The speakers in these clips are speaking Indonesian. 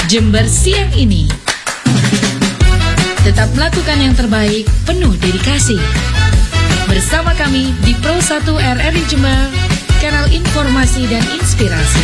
Jember siang ini. Tetap melakukan yang terbaik, penuh dedikasi. Bersama kami di Pro 1 RRI Jember, kanal informasi dan inspirasi.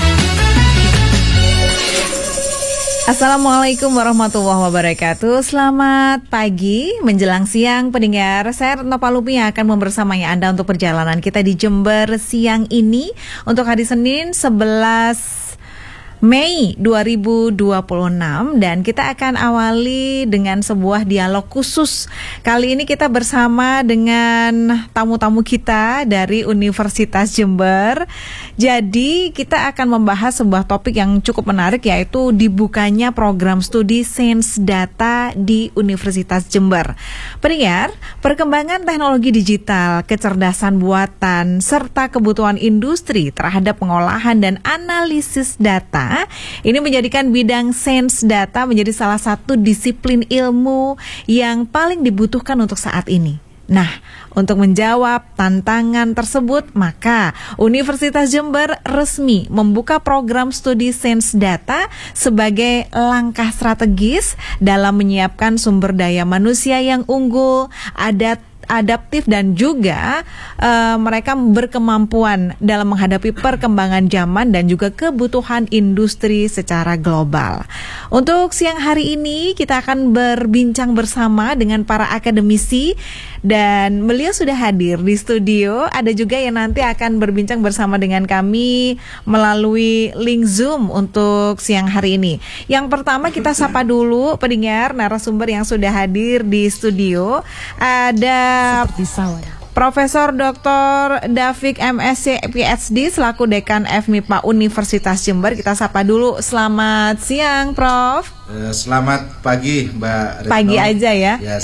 Assalamualaikum warahmatullahi wabarakatuh. Selamat pagi menjelang siang pendengar. Saya Retno Palupi yang akan membersamai Anda untuk perjalanan kita di Jember siang ini untuk hari Senin 11 Mei 2026, dan kita akan awali dengan sebuah dialog khusus. Kali ini kita bersama dengan tamu-tamu kita dari Universitas Jember. Jadi kita akan membahas sebuah topik yang cukup menarik, yaitu dibukanya program studi Sains Data di Universitas Jember. Pendengar, perkembangan teknologi digital, kecerdasan buatan, serta kebutuhan industri terhadap pengolahan dan analisis data ini menjadikan bidang sains data menjadi salah satu disiplin ilmu yang paling dibutuhkan untuk saat ini. Nah, untuk menjawab tantangan tersebut, maka Universitas Jember resmi membuka program studi Sains Data sebagai langkah strategis dalam menyiapkan sumber daya manusia yang unggul, adaptif dan juga mereka berkemampuan dalam menghadapi perkembangan zaman dan juga kebutuhan industri secara global. Untuk siang hari ini kita akan berbincang bersama dengan para akademisi dan beliau sudah hadir di studio. Ada juga yang nanti akan berbincang bersama dengan kami melalui link Zoom untuk siang hari ini. Yang pertama kita sapa dulu pendengar narasumber yang sudah hadir di studio. Ada Profesor Dr. Davik MSc PhD selaku Dekan FMIPA Universitas Jember. Kita sapa dulu. Selamat siang, Prof. Selamat pagi, Mbak Retno. Pagi aja ya. Yes.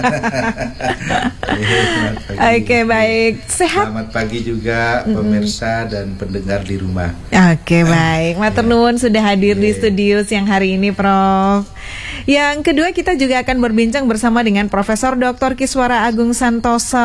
Oke, baik. Sehat. Selamat pagi juga pemirsa dan pendengar di rumah. Oke, baik. Matur nuwun sudah hadir di studio siang hari ini, Prof. Yang kedua, kita juga akan berbincang bersama dengan Profesor Dr. Kiswara Agung Santoso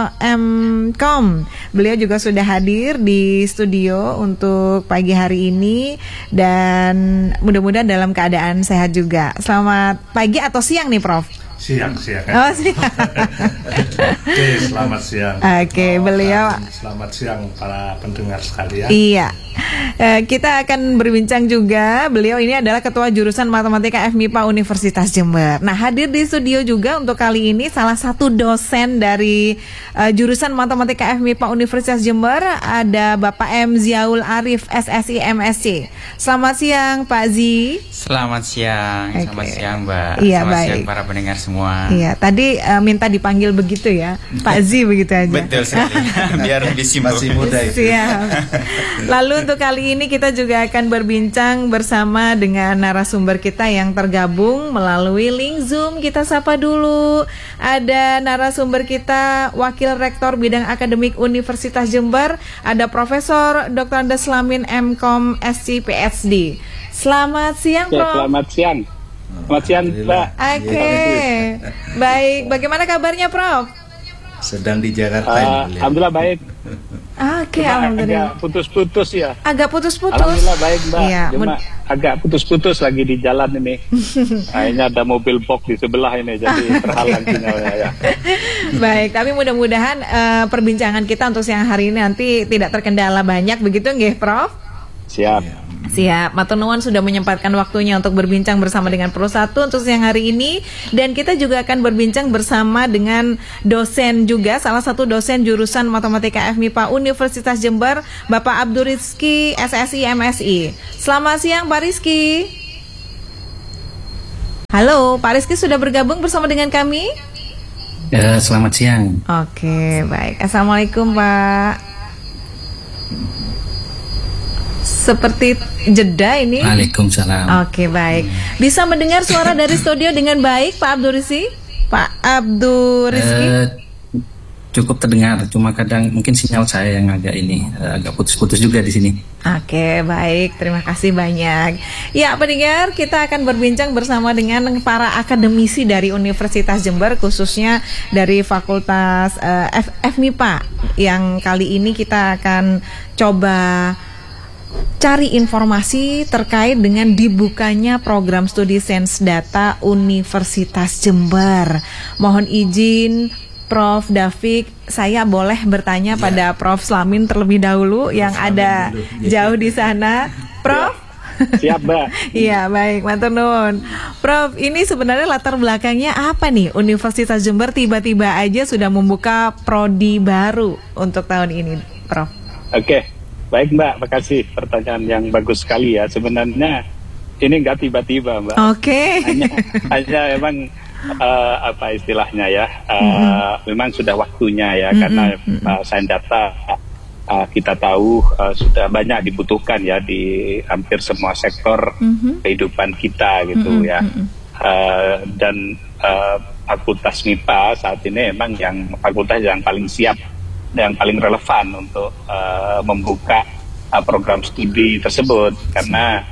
MKom. Beliau juga sudah hadir di studio untuk pagi hari ini dan mudah-mudahan dalam keadaan sehat juga. Selamat pagi atau siang nih, Prof? Siang. Oh, siang. Oke, selamat siang. Oke, beliau. Selamat siang para pendengar sekalian. Iya. Kita akan berbincang juga. Beliau ini adalah Ketua Jurusan Matematika FMIPA Universitas Jember. Nah, hadir di studio juga untuk kali ini salah satu dosen dari Jurusan Matematika FMIPA Universitas Jember, ada Bapak M. Ziaul Arif, SSI MSc. Selamat siang, Pak Zi. Selamat siang. Okay. Selamat siang, Mbak. Iya, selamat baik. siang para pendengar semua. Iya, tadi minta dipanggil begitu ya, Pak Zi, begitu aja. Betul sekali. Biar lebih simpel. Masih muda itu. Siap. Lalu untuk kali ini kita juga akan berbincang bersama dengan narasumber kita yang tergabung melalui link Zoom. Kita sapa dulu. Ada narasumber kita, Wakil Rektor Bidang Akademik Universitas Jember, ada Profesor Dr. Deslamin MKom SC PhD. Selamat siang, Prof. Selamat siang. Selamat siang, Mbak. Oke. Baik, bagaimana kabarnya, Prof? Sedang di Jakarta ini. Alhamdulillah baik. Oke, alhamdulillah. Agak putus-putus ya. Agak putus-putus. Alhamdulillah baik, Mbak. Iya, Cuma agak putus-putus lagi di jalan ini. Kayaknya ada mobil box di sebelah ini, jadi terhalang sinyalnya ya. Baik, tapi mudah-mudahan perbincangan kita untuk siang hari ini nanti tidak terkendala banyak, begitu nggih, Prof? Siap. Siap, matur nuwun sudah menyempatkan waktunya untuk berbincang bersama dengan Pro 1 untuk siang hari ini. Dan kita juga akan berbincang bersama dengan dosen juga, salah satu dosen jurusan Matematika FMIPA Universitas Jember, Bapak Abdur Rizky, SSI MSI. Selamat siang, Pak Rizky. Halo, Pak Rizky sudah bergabung bersama dengan kami? Selamat siang. Oke, baik. Assalamualaikum, Pak. Seperti jeda ini. Waalaikumsalam. Oke, baik. Bisa mendengar suara dari studio dengan baik, Pak Abdur Rizky? Pak Abdur Rizky? Cukup terdengar, cuma kadang mungkin sinyal saya yang agak putus-putus juga di sini. Oke, baik. Terima kasih banyak. Ya, pendengar, kita akan berbincang bersama dengan para akademisi dari Universitas Jember, khususnya dari Fakultas FMIPA, yang kali ini kita akan coba cari informasi terkait dengan dibukanya program studi Sains Data Universitas Jember. Mohon izin Prof. Davik, saya boleh bertanya pada Prof. Slamin terlebih dahulu yang ada jauh di sana. Prof? Siap, Mbak. Iya, baik, matur nuwun. Prof, ini sebenarnya latar belakangnya apa nih? Universitas Jember tiba-tiba aja sudah membuka prodi baru untuk tahun ini, Prof. Oke, baik Mbak, makasih pertanyaan yang bagus sekali ya. Sebenarnya ini nggak tiba-tiba Mbak. Oke. Hanya memang apa istilahnya ya, memang sudah waktunya ya, karena sains data kita tahu sudah banyak dibutuhkan ya di hampir semua sektor kehidupan kita gitu ya. Dan Fakultas MIPA saat ini memang yang fakultas yang paling siap, yang paling relevan untuk membuka program studi tersebut, karena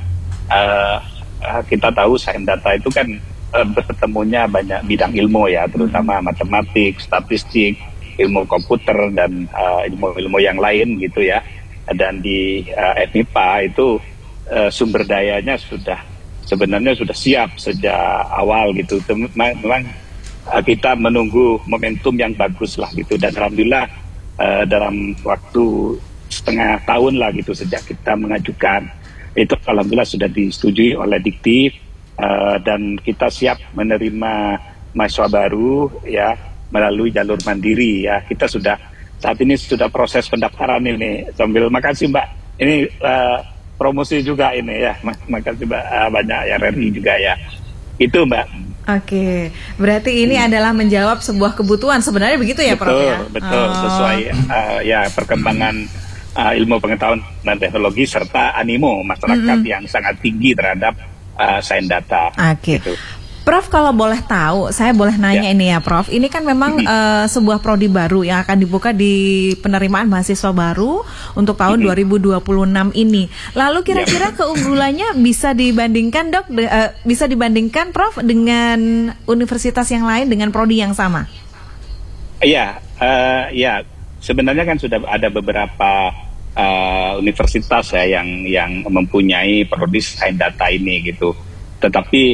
kita tahu sains data itu kan bertemunya banyak bidang ilmu ya, terutama matematik, statistik, ilmu komputer dan ilmu-ilmu yang lain gitu ya. Dan di FMIPA itu sumber dayanya sebenarnya sudah siap sejak awal gitu. Memang kita menunggu momentum yang bagus lah gitu, dan alhamdulillah dalam waktu setengah tahun lah gitu sejak kita mengajukan itu, alhamdulillah sudah disetujui oleh Dikti. Dan kita siap menerima mahasiswa baru ya melalui jalur mandiri ya. Kita saat ini sudah proses pendaftaran ini. Sambil makasih Mbak, ini promosi juga ini ya. Makasih Mbak, banyak ya, RRI juga ya. Itu Mbak. Oke, berarti ini adalah menjawab sebuah kebutuhan sebenarnya, begitu ya Prof ya? Betul, sesuai ya perkembangan ilmu pengetahuan dan teknologi serta animo masyarakat yang sangat tinggi terhadap sains data. Oke. Gitu. Prof, kalau boleh tahu, saya boleh nanya ini ya Prof. Ini kan memang sebuah prodi baru yang akan dibuka di penerimaan mahasiswa baru untuk tahun 2026 ini. Lalu kira-kira keunggulannya bisa dibandingkan Dok, bisa dibandingkan Prof dengan universitas yang lain dengan prodi yang sama? Iya, ya sebenarnya kan sudah ada beberapa universitas ya yang mempunyai prodi sains data ini gitu. Tetapi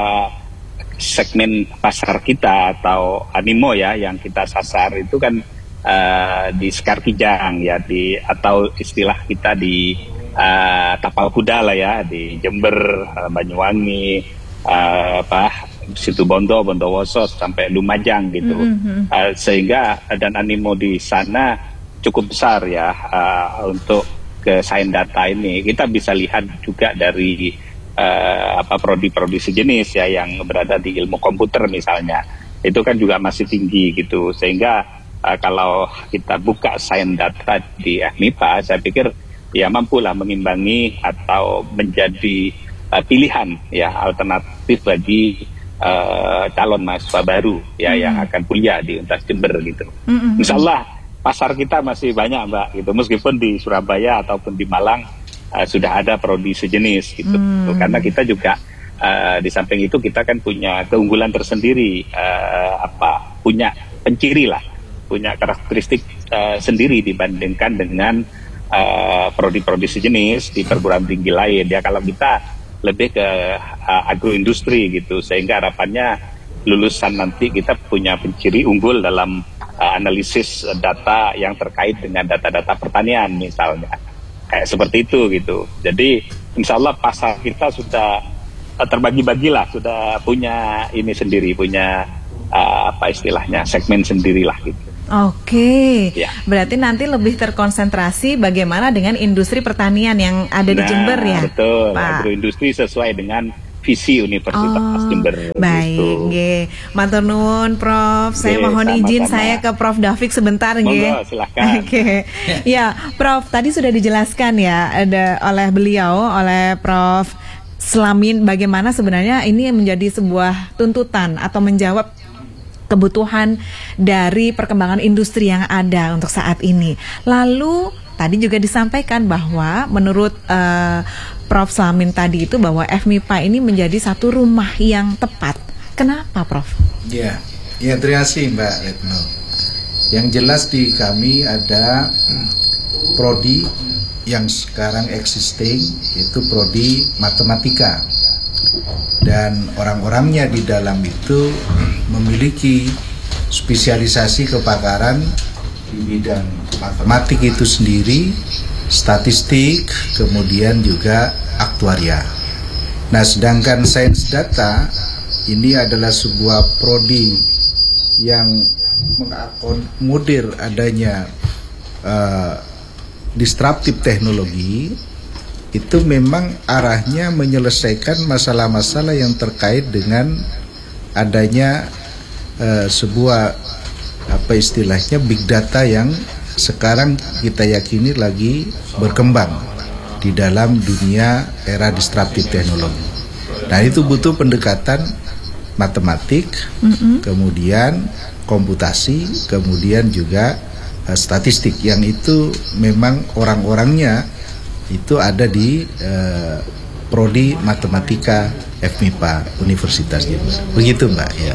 segmen pasar kita atau animo ya yang kita sasar itu kan di Sekar Kijang ya, atau istilah kita di Tapal Kuda lah ya, di Jember, Banyuwangi, Situbondo, Bondowoso sampai Lumajang gitu. Sehingga dan animo di sana cukup besar ya untuk ke sains data ini. Kita bisa lihat juga dari prodi-prodi sejenis ya yang berada di ilmu komputer misalnya, itu kan juga masih tinggi gitu. Sehingga kalau kita buka sains data di FMIPA, saya pikir ya mampulah mengimbangi atau menjadi pilihan ya alternatif bagi calon mahasiswa baru ya yang akan kuliah di Universitas Jember gitu. Insyaallah pasar kita masih banyak Mbak gitu, meskipun di Surabaya ataupun di Malang sudah ada prodi sejenis gitu. Karena kita juga di samping itu kita kan punya keunggulan tersendiri, punya penciri lah, punya karakteristik sendiri dibandingkan dengan prodi-prodi sejenis di perguruan tinggi lain ya. Kalau kita lebih ke agroindustri gitu, sehingga harapannya lulusan nanti kita punya penciri unggul dalam analisis data yang terkait dengan data-data pertanian misalnya, kayak seperti itu gitu. Jadi insya Allah pasar kita sudah terbagi-bagilah, sudah punya ini sendiri, punya istilahnya segmen sendirilah gitu. Oke, Ya. Berarti nanti lebih terkonsentrasi bagaimana dengan industri pertanian yang ada di Jember ya, betul, Pak? agroindustri sesuai dengan visi Universitas Jember. Baik, gitu. matur nuwun Prof. Saya Oke, mohon izin sama-sama. saya ke Prof Davik sebentar Monggo, silakan. Oke. Ya, Prof, tadi sudah dijelaskan ya oleh beliau, oleh Prof Slamin, bagaimana sebenarnya ini menjadi sebuah tuntutan atau menjawab kebutuhan dari perkembangan industri yang ada untuk saat ini. Lalu tadi juga disampaikan bahwa menurut Prof Slamin tadi itu bahwa FMIPA ini menjadi satu rumah yang tepat. Kenapa Prof? Ya, terima kasih Mbak Retno. Yang jelas di kami ada prodi yang sekarang existing itu prodi matematika, dan orang-orangnya di dalam itu memiliki spesialisasi kepakaran di bidang matematik itu sendiri, statistik, kemudian juga aktuaria. Nah, sedangkan sains data ini adalah sebuah prodi yang mengakomodir adanya disruptif teknologi. Itu memang arahnya menyelesaikan masalah-masalah yang terkait dengan adanya sebuah big data yang sekarang kita yakini lagi berkembang di dalam dunia era disruptif teknologi. Nah, itu butuh pendekatan matematik, kemudian komputasi, kemudian juga statistik, yang itu memang orang-orangnya itu ada di prodi matematika FMIPA Universitas Jember. Begitu, Mbak, ya.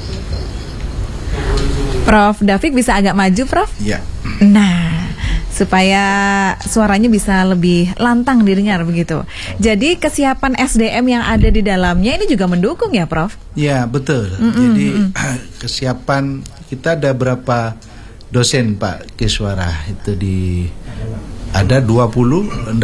Prof David bisa agak maju, Prof? Ya. Nah, supaya suaranya bisa lebih lantang didengar begitu. Jadi kesiapan SDM yang ada di dalamnya ini juga mendukung ya, Prof? Ya, betul. Jadi kesiapan kita ada berapa dosen, Pak Kiswara? Itu ada 25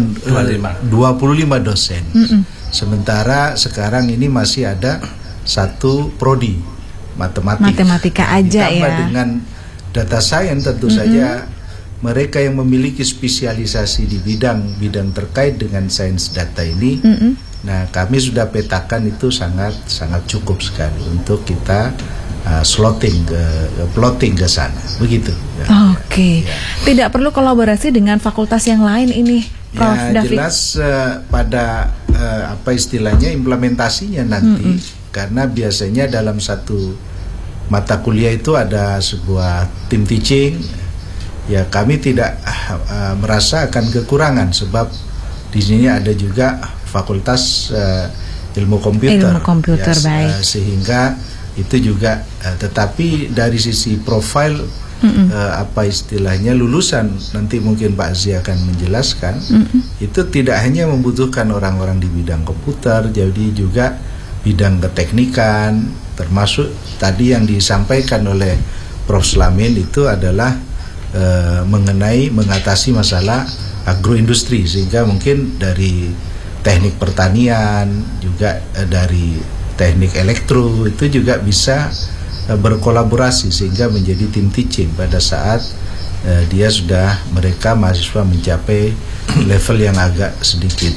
dosen. Sementara sekarang ini masih ada satu prodi matematika aja ditambah ya. dengan data science tentu saja mereka yang memiliki spesialisasi di bidang terkait dengan sains data ini. Nah, kami sudah petakan itu sangat cukup sekali untuk kita plotting ke sana, begitu. Oke. Ya. Tidak perlu kolaborasi dengan fakultas yang lain ini, Prof. Ya, David. jelas pada istilahnya implementasinya nanti, karena biasanya dalam satu mata kuliah itu ada sebuah tim teaching. Ya, kami tidak merasa akan kekurangan, sebab di sini ada juga fakultas ilmu komputer. Ya, baik. Sehingga itu juga, tetapi dari sisi profil istilahnya lulusan, nanti mungkin Pak Zia akan menjelaskan, itu tidak hanya membutuhkan orang-orang di bidang komputer, jadi juga bidang keteknikan, termasuk tadi yang disampaikan oleh Prof. Slamin itu adalah mengatasi masalah agroindustri, sehingga mungkin dari teknik pertanian, juga dari teknik elektro itu juga bisa berkolaborasi sehingga menjadi tim teaching pada saat mereka mahasiswa mencapai level yang agak sedikit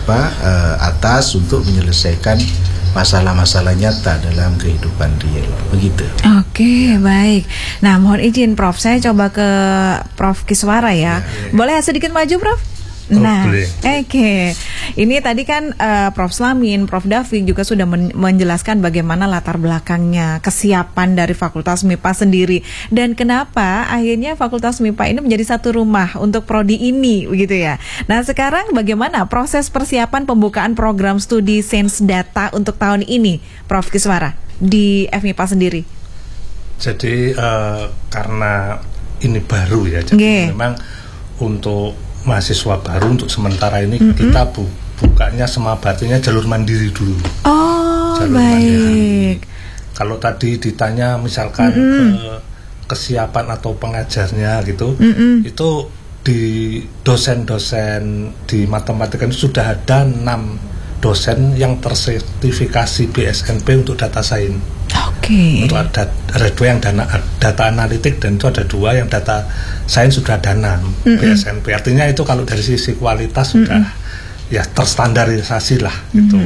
atas untuk menyelesaikan masalah-masalah nyata dalam kehidupan real, begitu. Oke, baik. Nah, mohon izin Prof, saya coba ke Prof Kiswara ya. Boleh sedikit maju, Prof? Nah, oke. Ini tadi kan Prof Slamin, Prof David juga sudah menjelaskan bagaimana latar belakangnya, kesiapan dari Fakultas MIPA sendiri, dan kenapa akhirnya Fakultas MIPA ini menjadi satu rumah untuk prodi ini, begitu ya. Nah, sekarang bagaimana proses persiapan pembukaan program studi Sains Data untuk tahun ini, Prof Kiswara, di FMIPA sendiri? Jadi karena ini baru ya, jadi memang untuk mahasiswa baru untuk sementara ini kita bukanya semabatinya jalur mandiri dulu. Oh, jalur baik. Mandiri. Kalau tadi ditanya misalkan kesiapan atau pengajarnya gitu, itu di dosen-dosen di matematika itu sudah ada 6 dosen yang tersertifikasi BSNP untuk data science. Oke. Untuk ada 2 yang data analitik, dan itu ada 2 yang data science sudah ada 6 BSNP. Artinya itu kalau dari sisi kualitas sudah ya terstandarisasi lah gitu.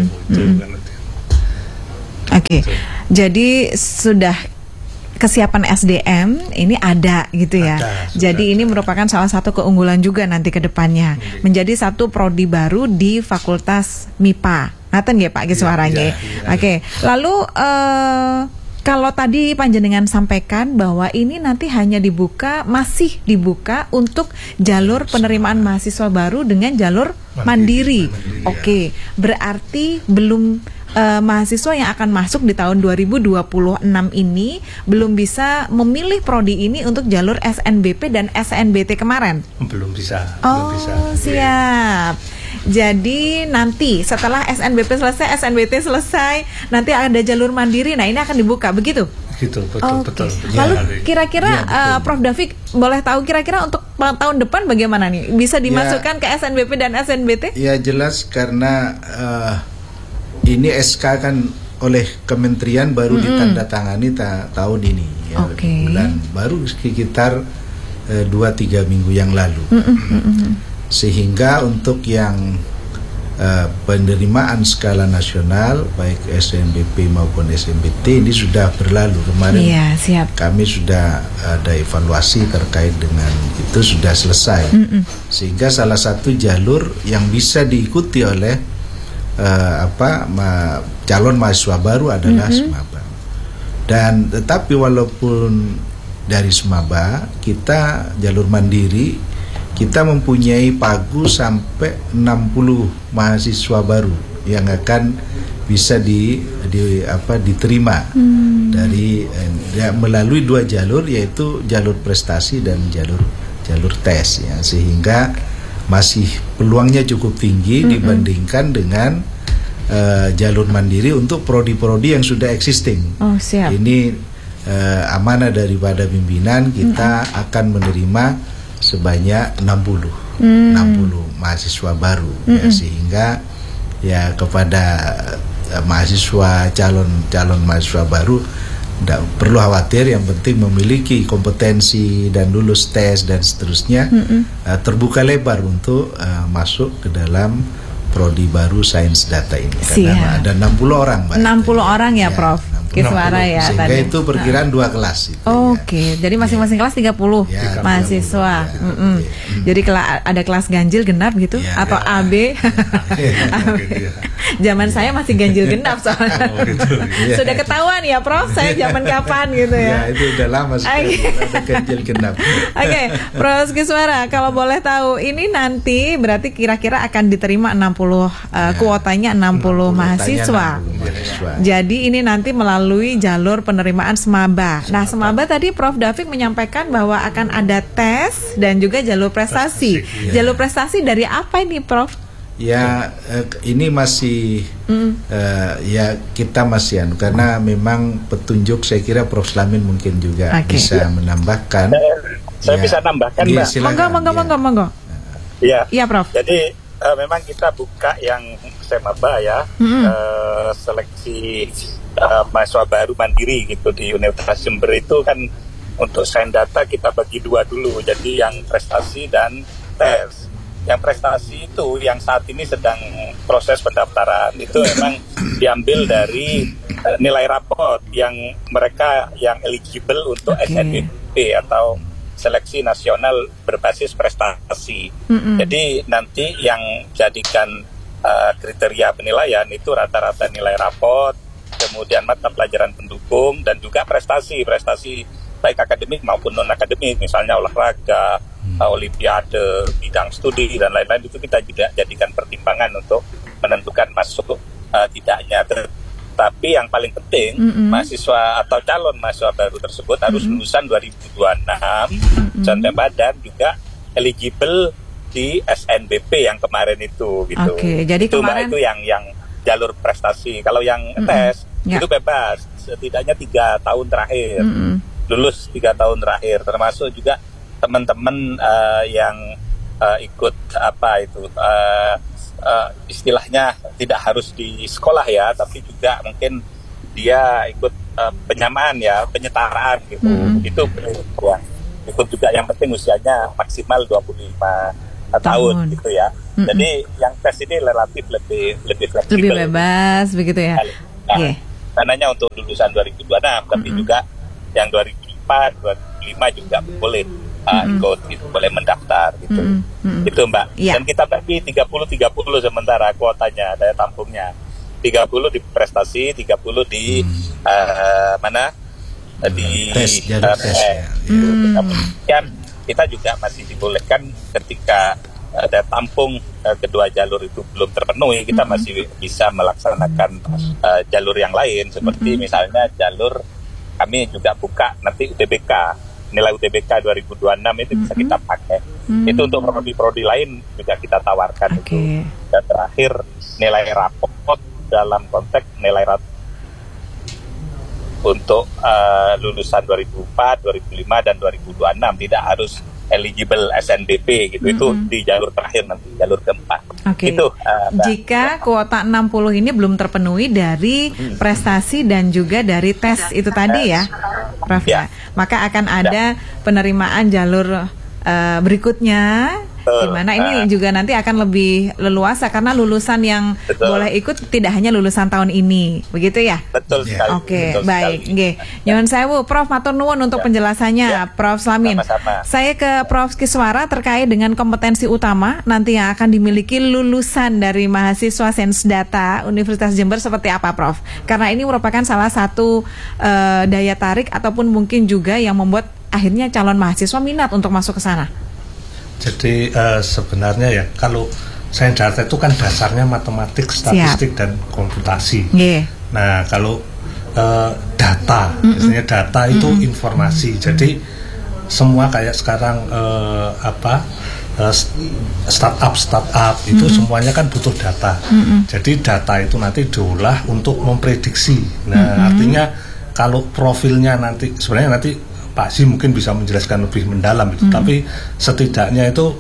Oke. Jadi sudah kesiapan SDM ini ada gitu ya. Jadi ini merupakan salah satu keunggulan juga nanti ke depannya. Menjadi satu prodi baru di Fakultas MIPA. Ngaten nggih Pak Kiswaranya. Oke. Lalu kalau tadi panjenengan sampaikan bahwa ini nanti masih dibuka untuk jalur penerimaan mahasiswa baru dengan jalur mandiri. Oke. Berarti belum mahasiswa yang akan masuk di tahun 2026 ini belum bisa memilih prodi ini untuk jalur SNBP dan SNBT kemarin? Belum bisa. Oh, belum bisa. siap. Jadi nanti setelah SNBP selesai, SNBT selesai, nanti ada jalur mandiri. Nah, ini akan dibuka, begitu? Gitu, betul. Lalu kira-kira Prof. David boleh tahu kira-kira untuk tahun depan bagaimana nih? Bisa dimasukkan ke SNBP dan SNBT? Ya jelas karena ini SK kan oleh kementerian baru ditandatangani tahun ini ya, bulan baru sekitar 2-3 minggu yang lalu. Sehingga untuk yang penerimaan skala nasional baik SNBP maupun SNBT ini sudah berlalu kemarin. Kami sudah ada evaluasi terkait dengan itu sudah selesai. Sehingga salah satu jalur yang bisa diikuti oleh calon mahasiswa baru adalah Semaba. Dan tetapi walaupun dari Semaba kita jalur mandiri, kita mempunyai pagu sampai 60 mahasiswa baru yang akan bisa diterima dari melalui 2 jalur, yaitu jalur prestasi dan jalur tes ya, sehingga masih peluangnya cukup tinggi dibandingkan dengan jalur mandiri untuk prodi-prodi yang sudah existing. Ini amanah daripada pimpinan, kita akan menerima sebanyak 60 mahasiswa baru ya, sehingga ya kepada mahasiswa calon mahasiswa baru tidak perlu khawatir, yang penting memiliki kompetensi dan lulus tes dan seterusnya, terbuka lebar untuk masuk ke dalam prodi baru sains data ini. Karena ada 60 orang, Mbak. 60 orang ya, Prof. Kiswara ya sehingga tadi. Itu perkiraan 2 kelas itu. Jadi masing-masing kelas 30 mahasiswa. Jadi ada kelas ganjil genap gitu atau AB. Zaman saya masih ganjil genap soalnya. Sudah ketahuan ya, Prof, saya zaman kapan gitu ya. Itu udah lama sekali ada ganjil genap. Prof. Kiswara, kalau boleh tahu ini nanti berarti kira-kira akan diterima 60 kuotanya 60 mahasiswa. Jadi ini nanti melalui jalur penerimaan Semaba. Nah, Semaba tadi Prof. David menyampaikan bahwa akan ada tes dan juga jalur prestasi. Jalur prestasi dari apa ini, Prof? Ya, ini masih ya kita masih karena memang petunjuk, saya kira Prof. Slamin mungkin juga bisa menambahkan. Saya bisa nambahkan, Mbak. Monggo. Iya, Prof. Jadi memang kita buka yang Semaba ya, seleksi mahasiswa baru mandiri gitu di Universitas Jember itu kan untuk sains data kita bagi 2 dulu, jadi yang prestasi dan tes. Yang prestasi itu yang saat ini sedang proses pendaftaran itu memang diambil dari nilai raport yang mereka yang eligible untuk SNBP atau seleksi nasional berbasis prestasi. Jadi nanti yang jadikan kriteria penilaian itu rata-rata nilai raport, kemudian mata pelajaran pendukung, dan juga prestasi baik akademik maupun non akademik, misalnya olahraga, olimpiade, bidang studi dan lain-lain, itu kita juga jadikan pertimbangan untuk menentukan masuk tidaknya. Tapi yang paling penting mahasiswa atau calon mahasiswa baru tersebut harus lulusan 2026 sampai dan juga eligible di SNBP yang kemarin itu gitu. Jadi itu kemarin itu yang jalur prestasi. Kalau yang tes itu bebas, setidaknya 3 tahun terakhir. Lulus 3 tahun terakhir, termasuk juga teman-teman yang ikut istilahnya tidak harus di sekolah ya, tapi juga mungkin dia ikut penyamaan ya, penyetaraan gitu. Itu ya. Ikut juga, yang penting usianya maksimal 25 tahun gitu ya. Jadi yang tes ini relatif lebih fleksibel. Lebih bebas begitu ya. Karena untuk lulusan 2026, tapi juga yang 2004, 2005 juga boleh ikut gitu, boleh mendaftar gitu. Itu Mbak. Dan kita bagi 30 sementara kuotanya, daya tampungnya. 30 di prestasi, 30 di di tes. Kita juga masih dibolehkan ketika daya tampung kedua jalur itu belum terpenuhi, kita masih bisa melaksanakan jalur yang lain, seperti misalnya jalur kami juga buka nanti UTBK, nilai UTBK 2026 itu bisa kita pakai. Itu untuk prodi-prodi lain juga kita tawarkan itu. Dan terakhir nilai rapot dalam konteks nilai rapot untuk lulusan 2004, 2005 dan 2026 tidak harus eligible SNBP gitu. Itu di jalur terakhir nanti, jalur keempat. Itu jika kuota 60 ini belum terpenuhi dari prestasi dan juga dari tes itu tadi ya, Prof ya. Maka akan ada penerimaan jalur berikutnya, di mana ini juga nanti akan lebih leluasa karena lulusan yang boleh ikut tidak hanya lulusan tahun ini, begitu ya? Betul sekali. Oke, baik. Nggih. Nyuwun sewu, Prof, matur nuwun untuk penjelasannya, Prof Slamin. Sama-sama. Saya ke Prof Kiswara terkait dengan kompetensi utama nanti yang akan dimiliki lulusan dari mahasiswa Sains Data Universitas Jember seperti apa, Prof? Karena ini merupakan salah satu daya tarik ataupun mungkin juga yang membuat akhirnya calon mahasiswa minat untuk masuk ke sana. Jadi sebenarnya ya kalau sains data itu kan dasarnya matematik, statistik dan komputasi. Nah kalau data, biasanya data itu informasi. Jadi semua kayak sekarang startup itu semuanya kan butuh data. Jadi data itu nanti diolah untuk memprediksi. Nah artinya kalau profilnya nanti sebenarnya nanti Pak Si mungkin bisa menjelaskan lebih mendalam itu, tapi setidaknya itu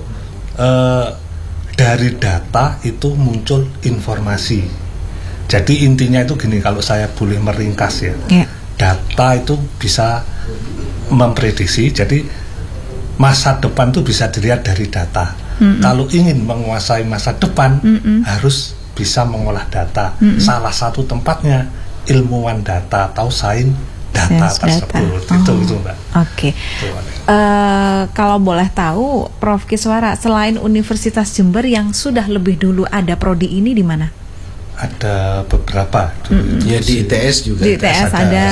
dari data itu muncul informasi. Jadi intinya itu gini, kalau saya boleh meringkas ya, data itu bisa memprediksi. Jadi masa depan itu bisa dilihat dari data. Kalau ingin menguasai masa depan harus bisa mengolah data. Salah satu tempatnya ilmuwan data atau sains data tersebut. Itu Mbak. Kalau boleh tahu, Prof Kiswara, selain Universitas Jember yang sudah lebih dulu ada prodi ini di mana? Ada beberapa. Ya di ITS juga. Di ITS ada.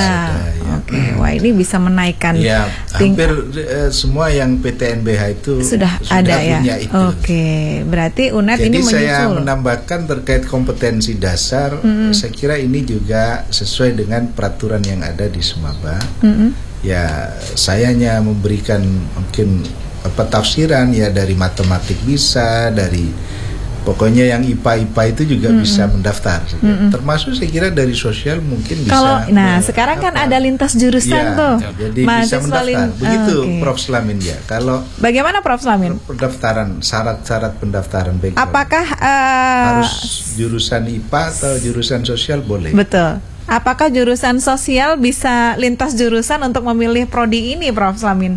Wah ini bisa menaikkan. Ya hampir semua yang PTNBH itu sudah ada punya ya. itu. Berarti UNED jadi ini menyusul. Jadi saya menambahkan terkait kompetensi dasar. Saya kira ini juga sesuai dengan peraturan yang ada di Semaba. Ya saya hanya memberikan mungkin tafsiran ya, dari matematik bisa, dari pokoknya yang IPA itu juga bisa mendaftar. Termasuk saya kira dari sosial mungkin bisa. Sekarang kan ada lintas jurusan tuh. Jadi bisa mendaftar. Begitu Prof Slamin ya. Kalau bagaimana Prof Slamin? Pendaftaran, syarat-syarat pendaftaran background. Apakah harus jurusan IPA atau jurusan sosial boleh? Betul. Apakah jurusan sosial bisa lintas jurusan untuk memilih prodi ini, Prof Slamin?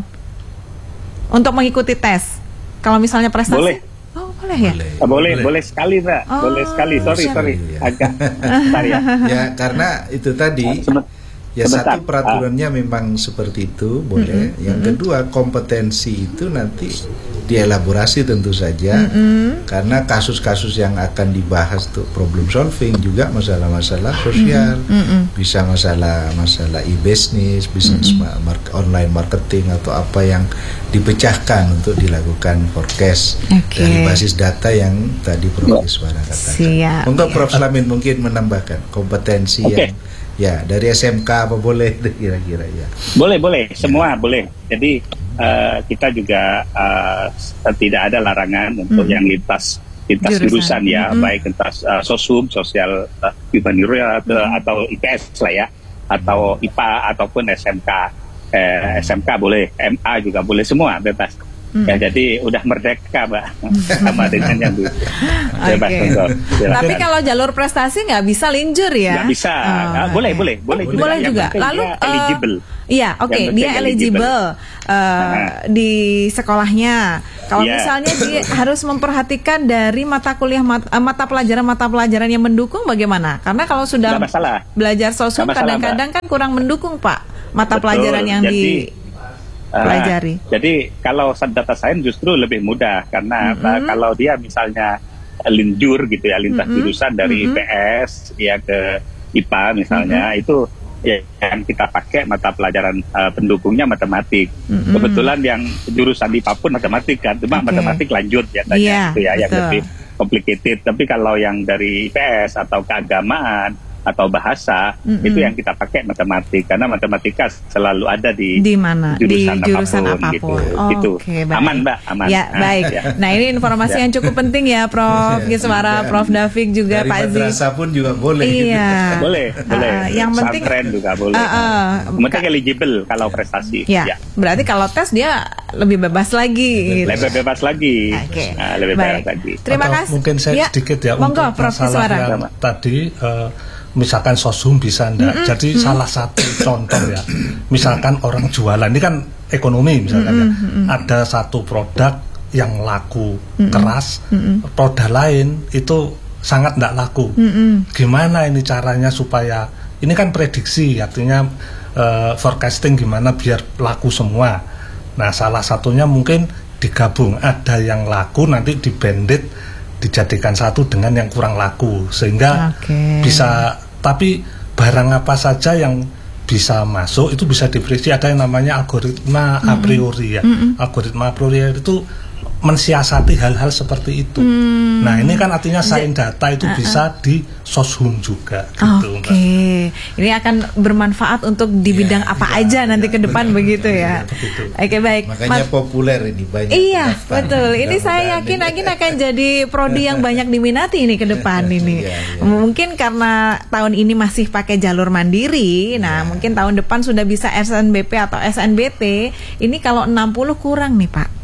Untuk mengikuti tes. Kalau misalnya prestasi? Boleh. Oh, boleh ya? Boleh sekali, Mbak. Boleh sekali. Sorry. Agak bentar ya. Ya, karena itu tadi ya satu peraturannya memang seperti itu, boleh. Yang kedua, kompetensi itu nanti dielaborasi tentu saja. Karena kasus-kasus yang akan dibahas tuh problem solving juga masalah-masalah sosial. Bisa masalah e-business, bisnis online marketing atau apa yang dipecahkan untuk dilakukan forecast dari basis data yang tadi Prof Kiswara katakan. Untuk Prof Slamin mungkin menambahkan kompetensi yang ya dari SMK apa boleh kira-kira ya. Boleh, semua boleh. Jadi kita juga tidak ada larangan untuk yang lintas jurusan ya, baik lintas sosum, sosial humaniora atau IPS lah ya, atau IPA ataupun SMK. SMK boleh, MA juga boleh, semua bebas. Ya, jadi udah merdeka, Mbak, sama dengan yang bebas. Tapi kalau jalur prestasi nggak bisa linjur ya? Nggak bisa. Boleh juga. Lalu eligible. Iya, dia eligible di sekolahnya. Kalau misalnya dia harus memperhatikan dari mata pelajaran yang mendukung bagaimana? Karena kalau sudah belajar sosum kadang-kadang kan kurang mendukung, Pak, mata pelajaran yang pelajari. Jadi kalau data science justru lebih mudah karena kalau dia misalnya linjur gitu ya, lintas jurusan dari IPS ya ke IPA misalnya, itu yang kita pakai mata pelajaran pendukungnya matematik. Kebetulan yang jurusan IPA pun matematik kan, cuma matematik lanjut ya tanya itu ya yang lebih complicated. Tapi kalau yang dari IPS atau keagamaan atau bahasa itu yang kita pakai matematik, karena matematika selalu ada di mana? Jurusan apapun. Gitu. Aman Mbak, aman. Ya, baik. Nah, ini informasi yang cukup penting ya, Prof. Suara Prof Davik juga, dari Pak Zi. madrasah pun juga boleh. Iya. boleh. Yang penting pesantren juga boleh. Penting eligible kalau prestasi. Ya. Berarti kalau tes dia lebih bebas lagi. Lebih bebas lagi. Oke. Lebih bebas lagi. Terima kasih. Mungkin saya sedikit ya Monggo, untuk Prof. masalah yang tadi. Misalkan Soshum bisa enggak. Jadi salah satu contoh ya, misalkan orang jualan, ini kan ekonomi misalkan ya, ada satu produk yang laku keras, produk lain itu sangat enggak laku. Gimana ini caranya supaya, ini kan prediksi, artinya forecasting gimana biar laku semua. Nah, salah satunya mungkin digabung, ada yang laku nanti dibandit, dijadikan satu dengan yang kurang laku, sehingga bisa. Tapi barang apa saja yang bisa masuk itu bisa diprediksi. Ada yang namanya algoritma a priori ya. Algoritma a priori itu mensiasati hal-hal seperti itu. Nah, ini kan artinya sains data itu bisa di Soshum juga gitu. Oke. Ini akan bermanfaat untuk di bidang apa aja nanti ke depan begitu ya. Oke, baik. Makanya populer ini banyak. Iya, betul. Ini saya yakin akan jadi prodi yang banyak diminati ini ke depan ini. Mungkin karena tahun ini masih pakai jalur mandiri. Nah, mungkin tahun depan sudah bisa SNBP atau SNBT. Ini kalau 60 kurang nih, Pak.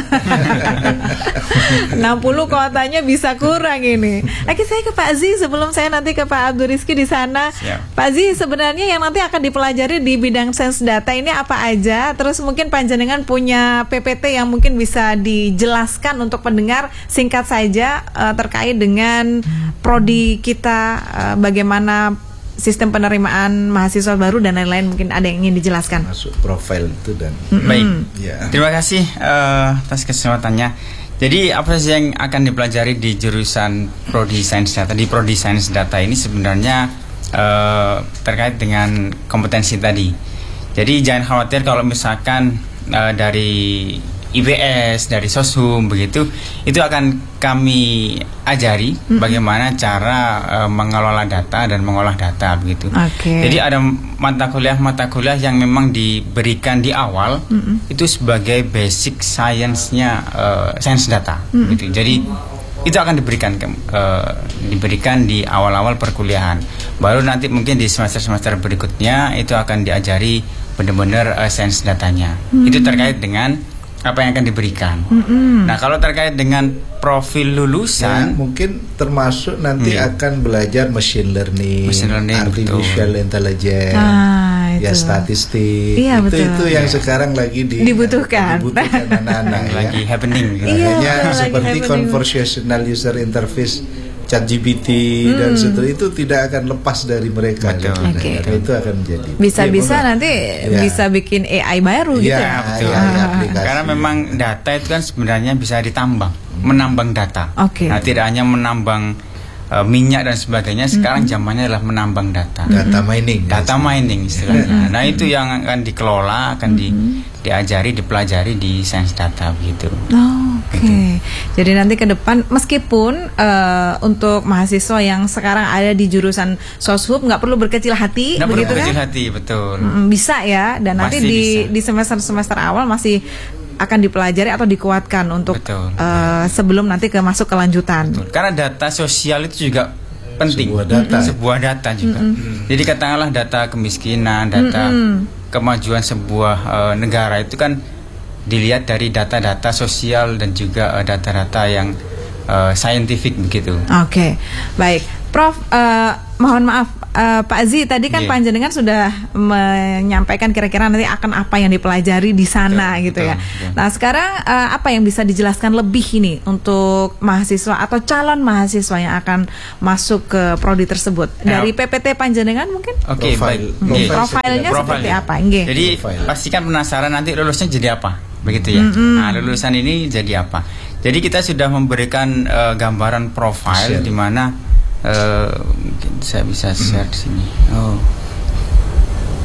60 kuotanya bisa kurang ini. Oke, saya ke Pak Zi sebelum saya nanti ke Pak Abdul Rizky di sana. Pak Zi, sebenarnya yang nanti akan dipelajari di bidang sains data ini apa aja? Terus mungkin panjenengan punya PPT yang mungkin bisa dijelaskan untuk pendengar singkat saja terkait dengan prodi kita, bagaimana sistem penerimaan mahasiswa baru dan lain-lain, mungkin ada yang ingin dijelaskan. Masuk profil itu dan baik. Terima kasih atas kesempatannya. Jadi apa saja yang akan dipelajari di jurusan prodi sains data? Di prodi sains data ini sebenarnya terkait dengan kompetensi tadi. Jadi jangan khawatir kalau misalkan dari IPS, dari Soshum begitu, itu akan kami ajari bagaimana cara mengelola data dan mengolah data begitu. Jadi ada mata kuliah yang memang diberikan di awal itu sebagai basic science-nya sains data gitu. Jadi itu akan diberikan di awal-awal perkuliahan. Baru nanti mungkin di semester-semester berikutnya itu akan diajari benar-benar sains datanya. Itu terkait dengan apa yang akan diberikan. Nah, kalau terkait dengan profil lulusan, mungkin termasuk nanti akan belajar machine learning artificial intelligence, ya statistik. Itu yang sekarang lagi dibutuhkan anak-anak lagi happening. Makanya seperti conversational user interface, ChatGPT dan seterusnya itu tidak akan lepas dari mereka. Itu akan menjadi bisa nanti bisa bikin AI baru gitu ya. Karena memang data itu kan sebenarnya bisa ditambang, menambang data. Nah, tidak hanya menambang minyak dan sebagainya. Sekarang zamannya adalah menambang data. Data mining istilahnya. Nah, itu yang akan dikelola, akan diajari, dipelajari di sains data begitu. Jadi nanti ke depan meskipun untuk mahasiswa yang sekarang ada di jurusan Soshum nggak perlu berkecil hati, begitu kan? Berkecil hati, betul. Bisa ya, dan nanti di semester awal masih akan dipelajari atau dikuatkan untuk sebelum nanti masuk ke lanjutan. Karena data sosial itu juga penting, sebuah data juga. Jadi katakanlah data kemiskinan, data kemajuan sebuah negara itu kan dilihat dari data-data sosial dan juga data-data yang scientific begitu. Baik, Prof. Mohon maaf, Pak Zi, tadi kan panjenengan sudah menyampaikan kira-kira nanti akan apa yang dipelajari di sana gitu ya. Nah, sekarang apa yang bisa dijelaskan lebih ini untuk mahasiswa atau calon mahasiswa yang akan masuk ke prodi tersebut dari PPT panjenengan mungkin? Profilnya seperti apa? Jadi pastikan penasaran nanti lulusnya jadi apa, begitu ya. Nah, lulusan ini jadi apa? Jadi kita sudah memberikan gambaran profil di mana mungkin saya bisa share di sini.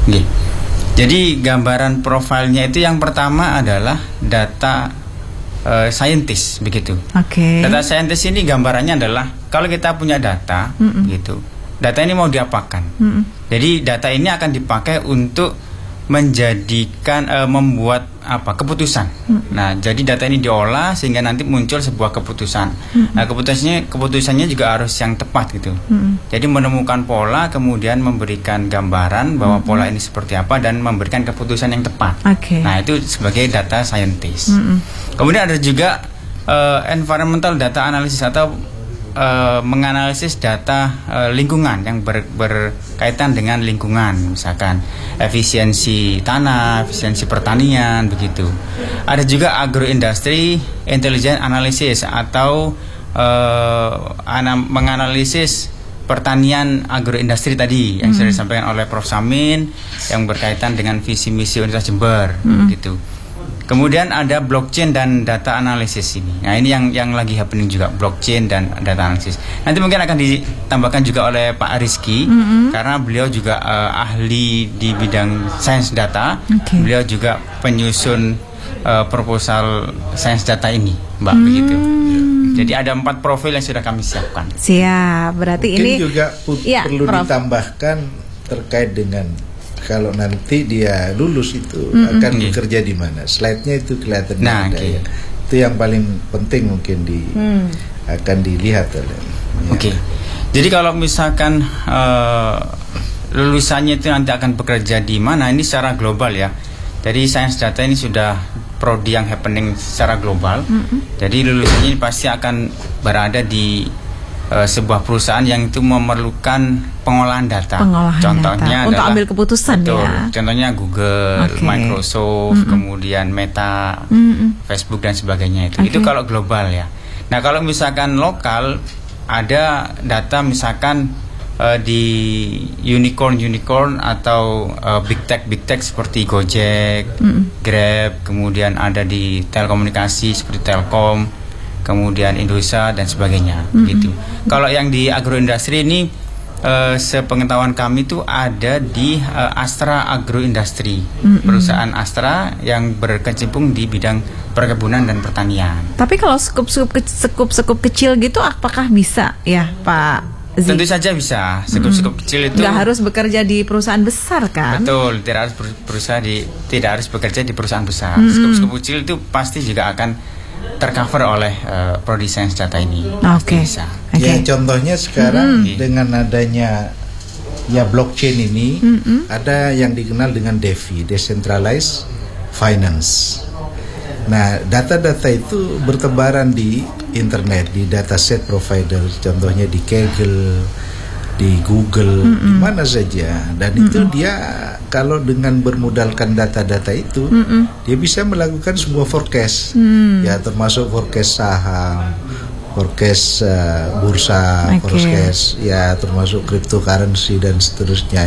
Oke. Jadi gambaran profilnya itu yang pertama adalah data scientist begitu. Oke. Data scientist ini gambarannya adalah kalau kita punya data gitu. Data ini mau diapakan? Jadi data ini akan dipakai untuk menjadikan membuat keputusan. Nah, jadi data ini diolah sehingga nanti muncul sebuah keputusan. Nah, keputusannya juga harus yang tepat gitu. Jadi menemukan pola, kemudian memberikan gambaran bahwa pola ini seperti apa dan memberikan keputusan yang tepat. Nah, itu sebagai data scientist. Kemudian ada juga environmental data analysis atau menganalisis data lingkungan yang berkaitan dengan lingkungan, misalkan efisiensi tanah, efisiensi pertanian, begitu. Ada juga agroindustry intelligence analysis atau menganalisis pertanian agroindustri tadi yang sudah disampaikan oleh Prof. Samin yang berkaitan dengan visi misi Universitas Jember, gitu. Kemudian ada blockchain dan data analisis ini. Nah, ini yang lagi happening juga, blockchain dan data analisis. Nanti mungkin akan ditambahkan juga oleh Pak Rizky karena beliau juga ahli di bidang sains data. Beliau juga penyusun proposal sains data ini, Mbak, begitu. Jadi ada 4 profil yang sudah kami siapkan. Siap, berarti mungkin ini juga perlu ditambahkan terkait dengan kalau nanti dia lulus itu akan bekerja di mana. Slide-nya itu kelihatan ada ya. Itu yang paling penting mungkin akan dilihat oleh. Oke. Jadi kalau misalkan lulusannya itu nanti akan bekerja di mana, ini secara global ya. Jadi sains data ini sudah prodi yang happening secara global. Jadi lulusannya ini pasti akan berada di sebuah perusahaan yang itu memerlukan pengolahan data. Contohnya untuk ambil keputusan, betul, ya. Contohnya Google, Microsoft, kemudian Meta, Facebook dan sebagainya itu. Itu kalau global ya. Nah, kalau misalkan lokal ada data misalkan di unicorn atau big tech seperti Gojek, Grab, kemudian ada di telekomunikasi seperti Telkom, kemudian Indosat dan sebagainya, gitu. Kalau yang di agroindustri ini, sepengetahuan kami itu ada di Astra Agroindustri, perusahaan Astra yang berkecimpung di bidang perkebunan dan pertanian. Tapi kalau skup kecil gitu, apakah bisa ya, Pak Zi? Tentu saja bisa. Skup kecil itu nggak harus bekerja di perusahaan besar kan? Betul, tidak harus bekerja di perusahaan besar. Skup kecil itu pasti juga akan tercover oleh prodi sains data ini. Ya, contohnya sekarang dengan adanya blockchain ini, ada yang dikenal dengan DeFi, Decentralized Finance. Nah, data-data itu bertebaran di internet, di dataset provider, contohnya di Kaggle, di Google, di mana saja. Dan itu dia kalau dengan bermodalkan data-data itu, dia bisa melakukan sebuah forecast, ya termasuk forecast saham, forecast bursa, forecast ya termasuk cryptocurrency dan seterusnya.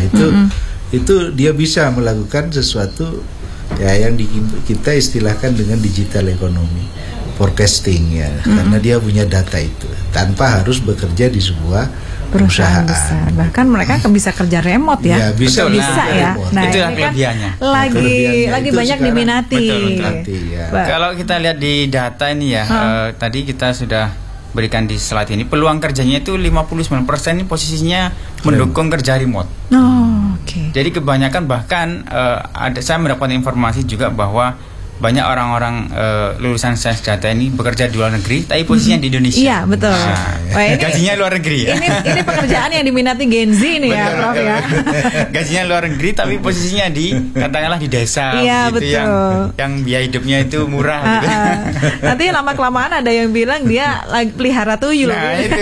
Itu dia bisa melakukan sesuatu ya yang kita istilahkan dengan digital economy, forecasting ya, karena dia punya data itu tanpa harus bekerja di sebuah perusahaan besar. Bahkan mereka bisa kerja remote ya. Bisa ya. Nah, itu ini kan lagi banyak diminati. Ya. Kalau kita lihat di data ini ya, tadi kita sudah berikan di slide ini, peluang kerjanya itu 59% ini posisinya mendukung kerja remote. Jadi kebanyakan bahkan saya mendapat informasi juga bahwa banyak orang-orang lulusan sains data ini bekerja di luar negeri, tapi posisinya di Indonesia. Iya, betul. Ini, gajinya luar negeri ya. Ini pekerjaan yang diminati Gen Z nih ya, Prof ya. Gajinya luar negeri, tapi posisinya katakanlah di desa, iya, gitu, yang biaya hidupnya itu murah. Gitu. Nanti lama-kelamaan ada yang bilang dia lagi pelihara tuyul. Nah, itu.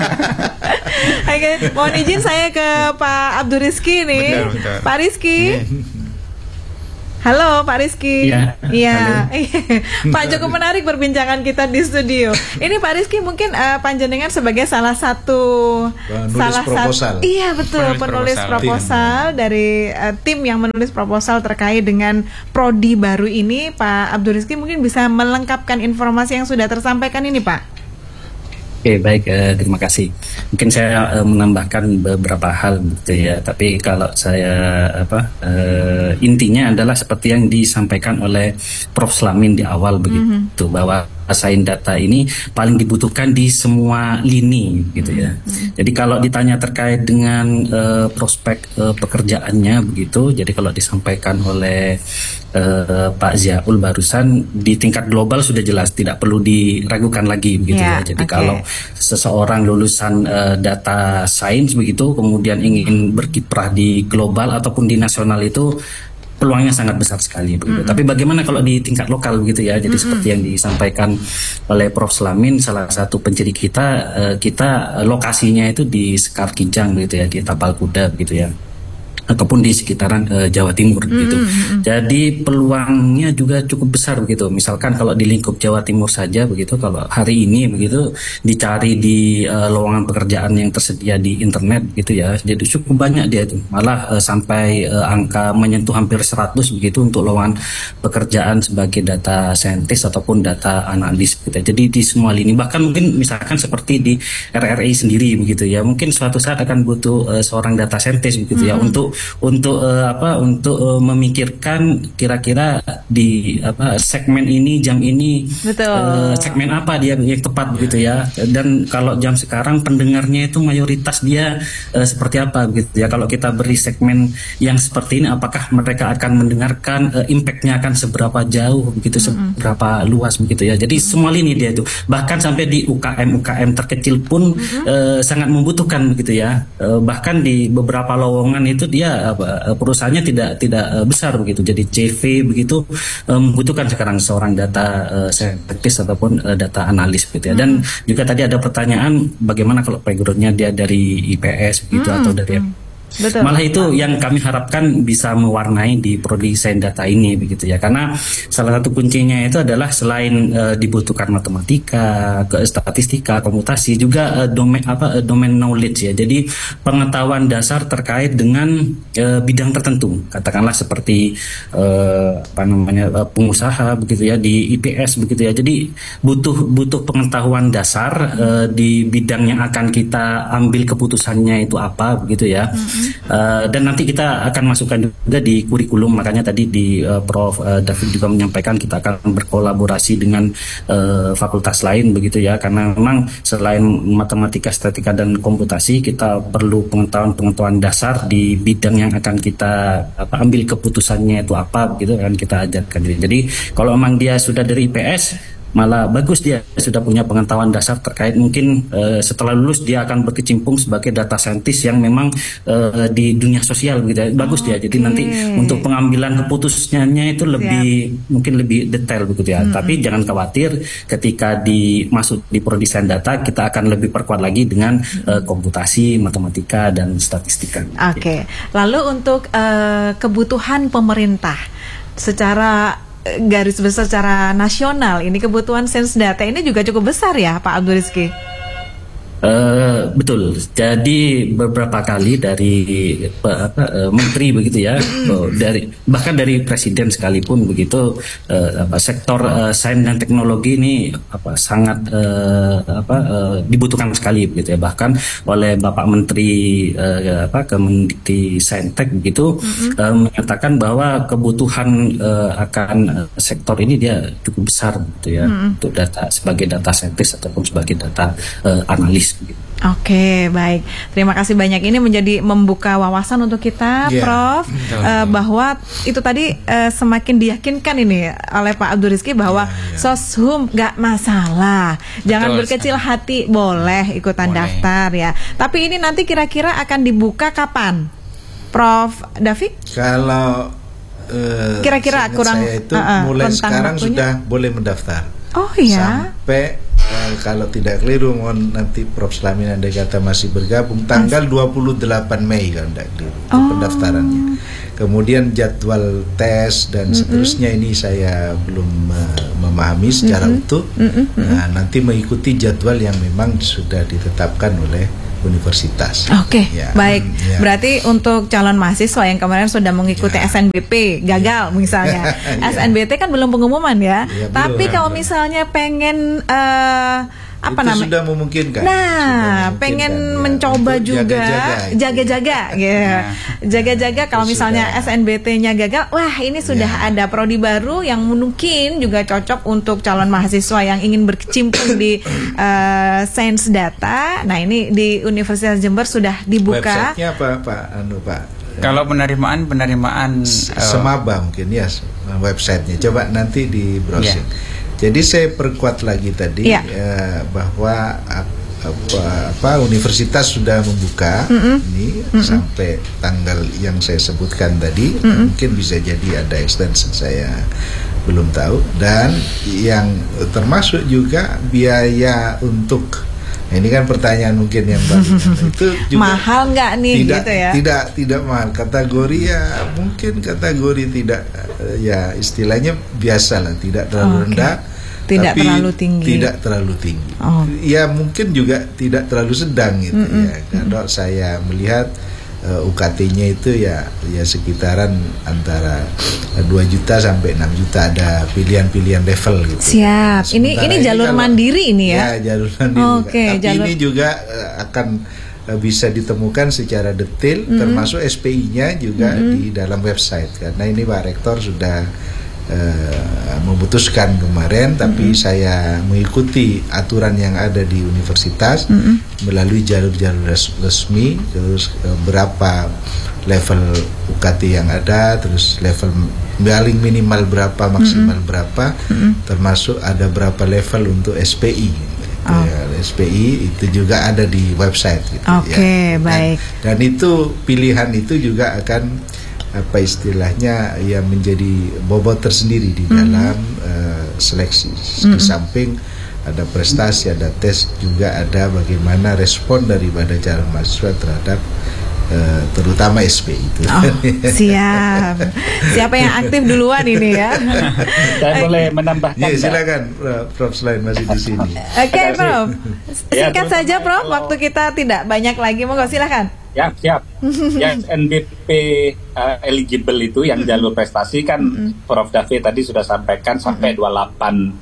Oke, mohon izin saya ke Pak Abdul Rizky nih. Betul. Pak Rizky. Halo Pak Rizky. Iya. Pak, cukup menarik perbincangan kita di studio. Ini Pak Rizky mungkin panjenengan sebagai salah satu proposal. Iya betul, penulis proposal dari tim yang menulis proposal terkait dengan prodi baru ini. Pak Abdul Rizky mungkin bisa melengkapkan informasi yang sudah tersampaikan ini, Pak. Oke, baik, terima kasih. Mungkin saya menambahkan beberapa hal gitu ya. Tapi kalau saya intinya adalah seperti yang disampaikan oleh Prof. Slamin di awal begitu, bahwa sains data ini paling dibutuhkan di semua lini gitu ya. Jadi kalau ditanya terkait dengan prospek pekerjaannya begitu, jadi kalau disampaikan oleh Pak Ziaul barusan, di tingkat global sudah jelas, tidak perlu diragukan lagi begitu ya. Jadi kalau seseorang lulusan data science begitu kemudian ingin berkiprah di global ataupun di nasional itu peluangnya sangat besar sekali begitu. Tapi bagaimana kalau di tingkat lokal begitu ya? Jadi seperti yang disampaikan oleh Prof. Slamin, salah satu penciri kita lokasinya itu di Sekar Kijang begitu ya, di Tapal Kuda begitu ya, ataupun di sekitaran Jawa Timur gitu. Jadi peluangnya juga cukup besar begitu. Misalkan kalau di lingkup Jawa Timur saja begitu, kalau hari ini begitu dicari di lowongan pekerjaan yang tersedia di internet gitu ya, jadi cukup banyak dia itu. Malah sampai angka menyentuh hampir 100 begitu untuk lowongan pekerjaan sebagai data scientist ataupun data analis gitu. Jadi di semua lini, bahkan mungkin misalkan seperti di RRI sendiri begitu ya, mungkin suatu saat akan butuh seorang data scientist begitu ya, untuk memikirkan kira-kira di segmen ini, jam ini, segmen apa dia yang tepat begitu ya. Dan kalau jam sekarang pendengarnya itu mayoritas dia seperti apa gitu ya. Kalau kita beri segmen yang seperti ini, apakah mereka akan mendengarkan, impactnya akan seberapa jauh begitu, seberapa luas begitu ya. Jadi semua lini dia itu, bahkan sampai di UKM terkecil pun sangat membutuhkan begitu ya. Bahkan di beberapa lowongan itu dia perusahaannya tidak besar begitu. Jadi CV begitu membutuhkan sekarang seorang data scientist ataupun data analis gitu ya. Dan juga tadi ada pertanyaan bagaimana kalau backgroundnya dia dari IPS begitu atau dari Malah itu yang kami harapkan bisa mewarnai di prodi sains data ini begitu ya, karena salah satu kuncinya itu adalah selain dibutuhkan matematika, statistika, komputasi, juga domain knowledge ya. Jadi pengetahuan dasar terkait dengan bidang tertentu, katakanlah seperti pengusaha begitu ya di IPS begitu ya. Jadi butuh pengetahuan dasar di bidang yang akan kita ambil keputusannya itu apa begitu ya. Dan nanti kita akan masukkan juga di kurikulum. Makanya tadi di Prof. David juga menyampaikan kita akan berkolaborasi dengan fakultas lain begitu ya, karena memang selain matematika, statistika dan komputasi, kita perlu pengetahuan dasar di bidang yang akan kita ambil keputusannya itu apa begitu, akan kita ajarkan. Jadi kalau memang dia sudah dari IPS, malah bagus dia sudah punya pengetahuan dasar terkait mungkin setelah lulus dia akan berkecimpung sebagai data scientist yang memang di dunia sosial gitu ya. Bagus dia. Jadi nanti untuk pengambilan keputusannya itu mungkin lebih detail begitu ya. Tapi jangan khawatir, ketika masuk di prodi sains data kita akan lebih perkuat lagi dengan komputasi, matematika dan statistika. Oke. Lalu untuk kebutuhan pemerintah secara garis besar secara nasional, ini kebutuhan sains data ini juga cukup besar ya Pak Abdul Rizky? Betul. Jadi beberapa kali dari menteri begitu ya, bahkan dari presiden sekalipun begitu, sektor sains dan teknologi ini sangat dibutuhkan sekali begitu ya. Bahkan oleh Bapak Menteri Kemendikti Saintek begitu menyatakan bahwa kebutuhan akan sektor ini dia cukup besar gitu ya, untuk data sebagai data scientist ataupun sebagai data analis. Oke, baik. Terima kasih banyak. Ini menjadi membuka wawasan untuk kita, Prof. Bahwa itu tadi semakin diyakinkan ini oleh Pak Abdul Rizky bahwa soshum gak masalah. Jangan berkecil hati, boleh ikutan daftar ya. Tapi ini nanti kira-kira akan dibuka kapan, Prof. David? Kalau kira-kira kurang saya itu mulai sekarang waktunya sudah boleh mendaftar. Oh iya. Sampai kalau tidak keliru, mohon nanti Prof. Slamin andai kata masih bergabung, tanggal 28 Mei kalau tidak keliru itu pendaftarannya. Kemudian jadwal tes dan seterusnya ini saya belum memahami secara utuh. Nah, nanti mengikuti jadwal yang memang sudah ditetapkan oleh universitas. Oke, baik. Berarti untuk calon mahasiswa yang kemarin sudah mengikuti SNBP gagal misalnya, SNBT kan belum pengumuman ya. Tapi kalau misalnya pengen apa itu namanya? sudah memungkinkan. Nah, pengen mencoba untuk juga jaga-jaga, ya. Jaga-jaga kalau misalnya SNBT-nya gagal, wah ini sudah ada prodi baru yang mungkin juga cocok untuk calon mahasiswa yang ingin berkecimpung di sains data. Nah, ini di Universitas Jember sudah dibuka. Websitenya apa Pak? Kalau penerimaan Semaba mungkin ya websitenya. Coba nanti di browsing. Jadi saya perkuat lagi tadi bahwa universitas sudah membuka ini sampai tanggal yang saya sebutkan tadi. Mungkin bisa jadi ada extension, saya belum tahu. Dan yang termasuk juga biaya untuk, ini kan pertanyaan mungkin yang baru. Itu juga mahal nggak nih gitu ya? Tidak mahal. Kategori ya mungkin kategori tidak ya istilahnya biasa lah, tidak terlalu rendah, tidak tapi terlalu tinggi. Tidak terlalu tinggi. Ya mungkin juga tidak terlalu sedang gitu ya. Kalau saya melihat UKT-nya itu ya sekitaran antara 2 juta sampai 6 juta, ada pilihan-pilihan level gitu. Siap. Ini jalur mandiri ini ya? Ya, jalur mandiri. Tapi jalur... ini juga akan bisa ditemukan secara detail, termasuk SPI-nya juga di dalam website. Karena ini Pak Rektor sudah memutuskan kemarin, tapi saya mengikuti aturan yang ada di universitas melalui jalur-jalur resmi, terus berapa level UKT yang ada, terus level paling minimal berapa, maksimal berapa, termasuk ada berapa level untuk SPI. SPI itu juga ada di website gitu. Baik. Dan itu pilihan itu juga akan istilahnya ya menjadi bobot tersendiri di dalam seleksi. Di samping ada prestasi, ada tes, juga ada bagaimana respon daripada calon mahasiswa terhadap terutama SPI itu. Siap. Siapa yang aktif duluan ini ya? Saya boleh menambahkan. Ya, silakan Prof. Selain masih di sini. Oke, Prof. Singkat saja, Prof. Waktu kita tidak banyak lagi, monggo silakan. Ya, siap. Yang NBP eligible itu yang jalur prestasi kan Prof. David tadi sudah sampaikan sampai 28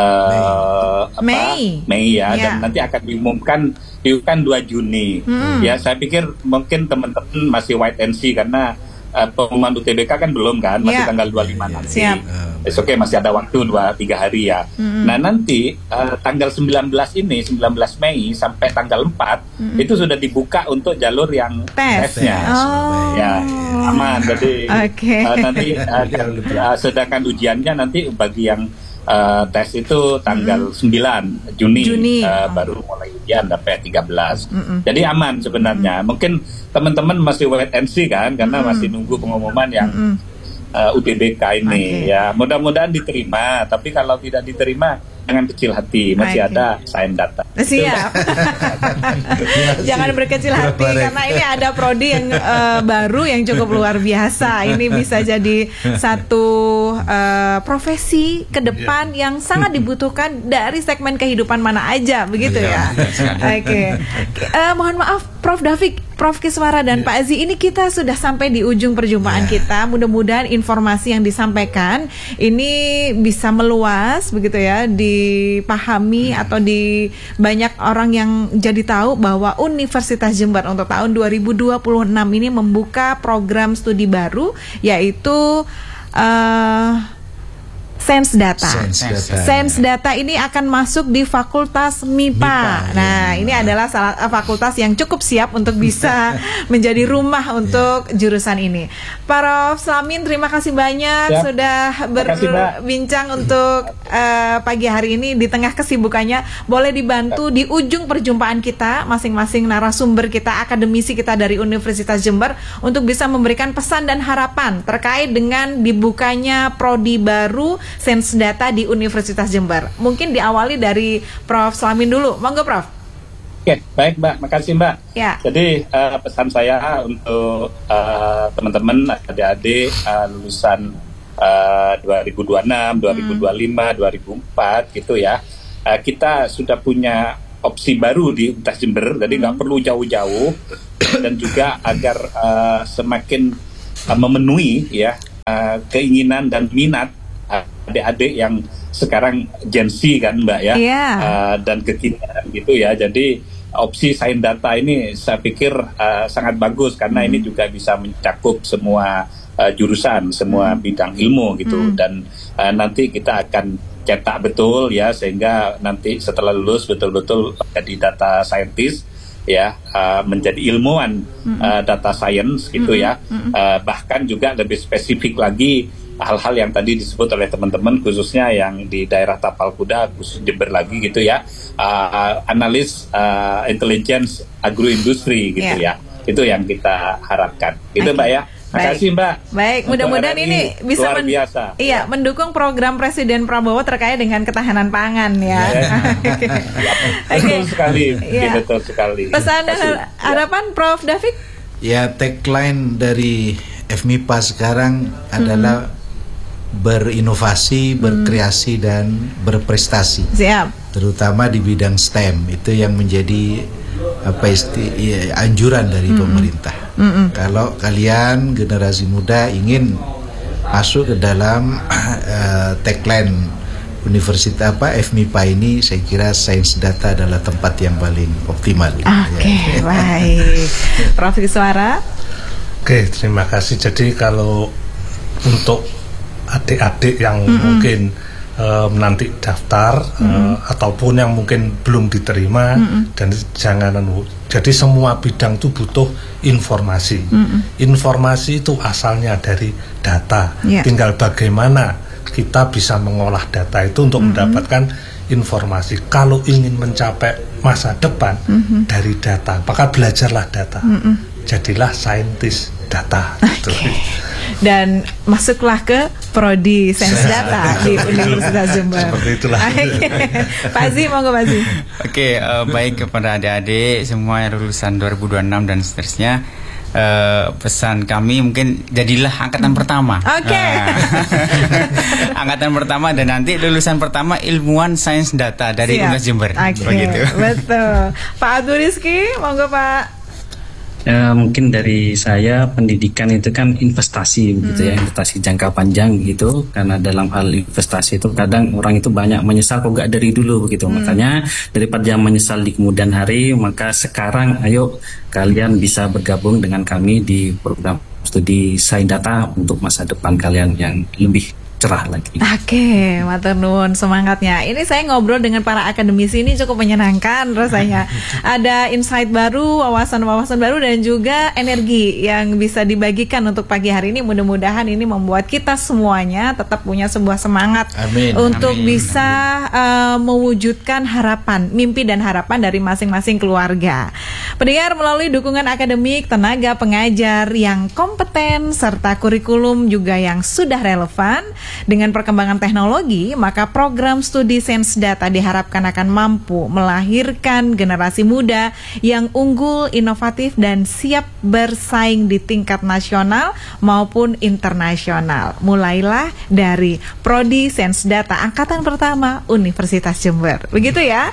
Mei ya, dan nanti akan diumumkan 2 Juni. Ya, saya pikir mungkin teman-teman masih wait and see karena pengumuman UTBK kan belum kan, masih tanggal 25 nanti. Oke, masih ada waktu 2-3 hari ya. Nah, nanti tanggal 19 Mei sampai tanggal 4 itu sudah dibuka untuk jalur yang tesnya. Ya, aman. Jadi nanti sedangkan ujiannya nanti bagi yang tes itu tanggal 9 Juni. Baru mulai ujian sampai 13. Jadi aman sebenarnya. Mungkin teman-teman masih wait and see kan, karena masih nunggu pengumuman yang UTBK ini. Ya, mudah-mudahan diterima. Tapi kalau tidak diterima, jangan kecil hati, masih ada sains data. Siap. Jangan berkecil hati karena ini ada prodi yang baru yang cukup luar biasa. Ini bisa jadi satu profesi ke depan yang sangat dibutuhkan dari segmen kehidupan mana aja, begitu ya. Mohon maaf Prof. David, Prof. Kiswara dan Pak Azi, ini kita sudah sampai di ujung perjumpaan kita. Mudah-mudahan informasi yang disampaikan ini bisa meluas begitu ya, dipahami atau di banyak orang yang jadi tahu bahwa Universitas Jember untuk tahun 2026 ini membuka program studi baru, yaitu Sains Data. Sains Data ini akan masuk di Fakultas MIPA. Nah, ini adalah salah fakultas yang cukup siap untuk bisa menjadi rumah untuk jurusan ini. Prof. Slamin, terima kasih banyak sudah berbincang untuk pagi hari ini di tengah kesibukannya. Boleh dibantu di ujung perjumpaan kita, masing-masing narasumber kita, akademisi kita dari Universitas Jember, untuk bisa memberikan pesan dan harapan terkait dengan dibukanya prodi baru Sains Data di Universitas Jember. Mungkin diawali dari Prof. Slamin dulu. Monggo, Prof. Oke, baik Mbak, makasih Mbak. Jadi pesan saya untuk teman-teman adik-adik lulusan 2026, 2025, 2004 gitu ya. Kita sudah punya opsi baru di Universitas Jember, jadi nggak perlu jauh-jauh, dan juga agar semakin memenuhi ya keinginan dan minat adik-adik yang sekarang Gen Z kan Mbak ya, dan kekinian gitu ya. Jadi opsi sains data ini saya pikir sangat bagus karena ini juga bisa mencakup semua jurusan, semua bidang ilmu gitu, dan nanti kita akan cetak betul ya, sehingga nanti setelah lulus betul-betul jadi data scientist ya, menjadi ilmuwan data science gitu ya. Bahkan juga lebih spesifik lagi hal-hal yang tadi disebut oleh teman-teman, khususnya yang di daerah Tapal Kuda, khusus Jember lagi gitu ya, analis intelligence agroindustri gitu ya. Itu yang kita harapkan gitu Mbak ya. Terima kasih Mbak. Baik, mudah-mudahan ini bisa luar biasa. Mendukung program Presiden Prabowo terkait dengan ketahanan pangan ya. Betul sekali. Betul sekali. Pesan dan harapan Prof. David? Ya, tagline dari FMIPA sekarang adalah berinovasi, berkreasi dan berprestasi. Siap. Terutama di bidang STEM, itu yang menjadi anjuran dari pemerintah. Kalau kalian generasi muda ingin masuk ke dalam tagline Universitas FMIPA ini, saya kira sains data adalah tempat yang paling optimal. Oke, baik. Prof. Kiswara. Oke, terima kasih. Jadi kalau untuk adik-adik yang mungkin nanti daftar ataupun yang mungkin belum diterima, dan jangan jadi semua bidang itu butuh informasi. Informasi itu asalnya dari data. Tinggal bagaimana kita bisa mengolah data itu untuk mendapatkan informasi. Kalau ingin mencapai masa depan dari data, maka belajarlah data. Jadilah saintis data. Dan masuklah ke prodi sains data di Universitas Jember. Seperti itulah. Pak Zi, monggo Pak Zi. Oke, baik kepada adik-adik semua yang lulusan 2026 dan seterusnya. Pesan kami mungkin jadilah angkatan pertama. Angkatan pertama, dan nanti lulusan pertama ilmuwan sains data dari Universitas Jember. Begitu. Betul. Pak Abdul Rizky, monggo Pak. Mungkin dari saya, pendidikan itu kan investasi gitu ya, investasi jangka panjang gitu. Karena dalam hal investasi itu kadang orang itu banyak menyesal kok gak dari dulu begitu. Makanya daripada yang menyesal di kemudian hari, maka sekarang ayo kalian bisa bergabung dengan kami di program studi sains data untuk masa depan kalian yang lebih cerah lagi. Oke, matur nuwun semangatnya. Ini saya ngobrol dengan para akademisi ini cukup menyenangkan rasanya. Ada insight baru, wawasan-wawasan baru, dan juga energi yang bisa dibagikan untuk pagi hari ini. Mudah-mudahan ini membuat kita semuanya tetap punya sebuah semangat untuk bisa mewujudkan harapan, mimpi dan harapan dari masing-masing keluarga. Pendengar, melalui dukungan akademik, tenaga pengajar yang kompeten, serta kurikulum juga yang sudah relevan, dengan perkembangan teknologi, maka program studi sains data diharapkan akan mampu melahirkan generasi muda yang unggul, inovatif, dan siap bersaing di tingkat nasional maupun internasional. Mulailah dari Prodi Sains Data Angkatan Pertama Universitas Jember. Begitu ya?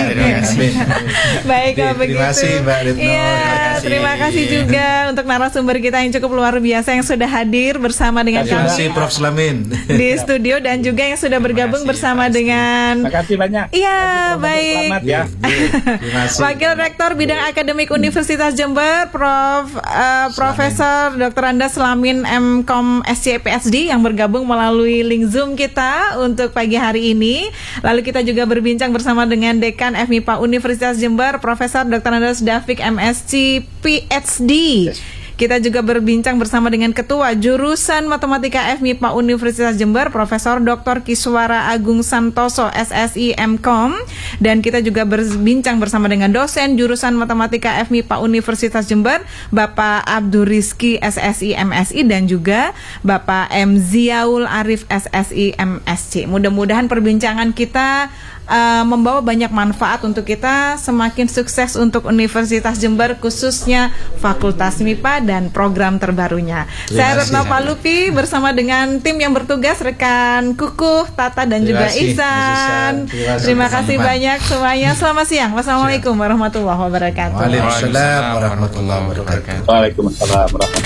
Baik, kalau begitu. Terima kasih Mbak Retno. Terima kasih juga untuk narasumber kita yang cukup luar biasa yang sudah hadir bersama dengan kami. Terima kasih Prof. Slamin di studio, dan juga yang sudah bergabung bersama dengan. Terima kasih banyak. Iya, baik. Selamat ya. Wakil Rektor Bidang Akademik Universitas Jember, Profesor Dr. Andes Slamin M.Com SC PhD yang bergabung melalui link Zoom kita untuk pagi hari ini. Lalu kita juga berbincang bersama dengan Dekan FMIPA Universitas Jember, Profesor Dr. Andes David MSc PhD. Kita juga berbincang bersama dengan Ketua Jurusan Matematika FMIPA Universitas Jember, Profesor Dr. Kiswara Agung Santoso, SSI M.Com. Dan kita juga berbincang bersama dengan dosen Jurusan Matematika FMIPA Universitas Jember, Bapak Abdul Rizky, SSI MSI, dan juga Bapak M. Ziaul Arif, SSI MSc. Mudah-mudahan perbincangan kita membawa banyak manfaat untuk kita, semakin sukses untuk Universitas Jember, khususnya Fakultas MIPA dan program terbarunya. Saya Retno Palupi bersama dengan tim yang bertugas, rekan Kukuh, Tata, dan juga Ihsan. Terima kasih banyak semuanya. Selamat siang. Wassalamualaikum warahmatullahi wabarakatuh. Waalaikumsalam warahmatullahi wabarakatuh. Waalaikumsalam warahmatullahi wabarakatuh.